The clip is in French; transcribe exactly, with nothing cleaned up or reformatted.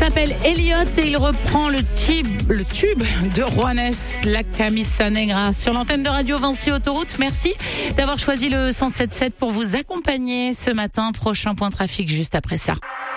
s'appelle Elliot et il reprend le tube, le tube de Juanes, La Camisa Negra, sur l'antenne de Radio Vinci Autoroute. Merci d'avoir choisi le cent sept virgule sept pour vous accompagner ce matin. Prochain point trafic juste après ça.